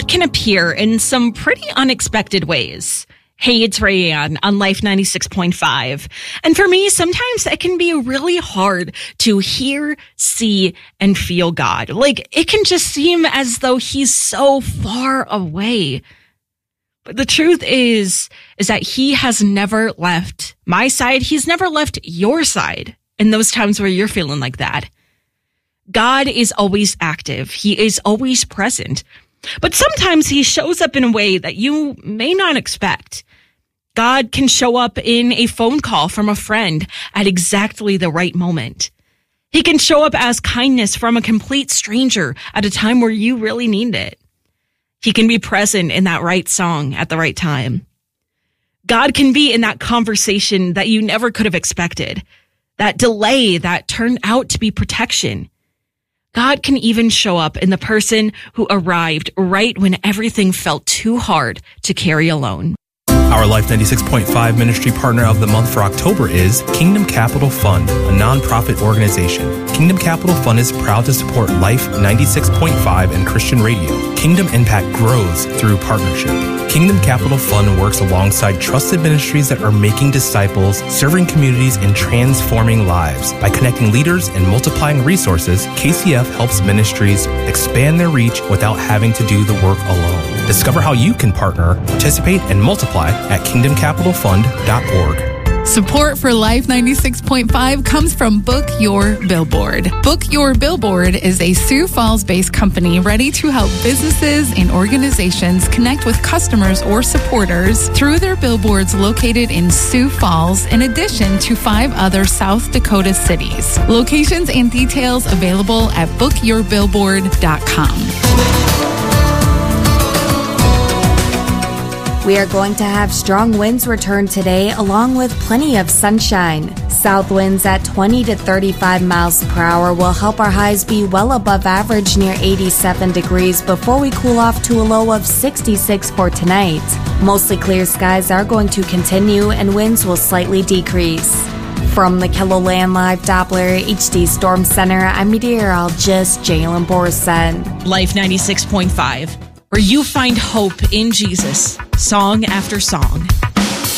God can appear in some pretty unexpected ways. Hey, it's Rayanne on Life 96.5. And for me, sometimes it can be really hard to hear, see, and feel God. Like, it can just seem as though he's so far away. But the truth is that he has never left my side. He's never left your side in those times where you're feeling like that. God is always active. He is always present. But sometimes he shows up in a way that you may not expect. God can show up in a phone call from a friend at exactly the right moment. He can show up as kindness from a complete stranger at a time where you really need it. He can be present in that right song at the right time. God can be in that conversation that you never could have expected, that delay that turned out to be protection. God can even show up in the person who arrived right when everything felt too hard to carry alone. Our Life 96.5 ministry partner of the month for October is Kingdom Capital Fund, a nonprofit organization. Kingdom Capital Fund is proud to support Life 96.5 and Christian radio. Kingdom impact grows through partnership. Kingdom Capital Fund works alongside trusted ministries that are making disciples, serving communities, and transforming lives. By connecting leaders and multiplying resources, KCF helps ministries expand their reach without having to do the work alone. Discover how you can partner, participate, and multiply at kingdomcapitalfund.org. Support for Life 96.5 comes from Book Your Billboard. Book Your Billboard is a Sioux Falls-based company ready to help businesses and organizations connect with customers or supporters through their billboards located in Sioux Falls, in addition to 5 other South Dakota cities. Locations and details available at bookyourbillboard.com. We are going to have strong winds return today, along with plenty of sunshine. South winds at 20 to 35 miles per hour will help our highs be well above average near 87 degrees before we cool off to a low of 66 for tonight. Mostly clear skies are going to continue and winds will slightly decrease. From the KELOLAND Live Doppler HD Storm Center, I'm meteorologist Jalen Borson. Life 96.5, where you find hope in Jesus, song after song.